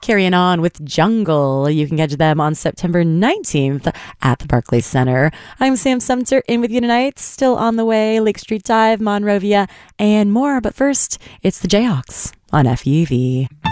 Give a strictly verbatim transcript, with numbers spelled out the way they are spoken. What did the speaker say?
Carrying on with Jungle. You can catch them on September nineteenth at the Barclays Center. I'm Sam Sumter, in with you tonight. Still on the way, Lake Street Dive, Monrovia, and more. But first, it's the Jayhawks on F U V.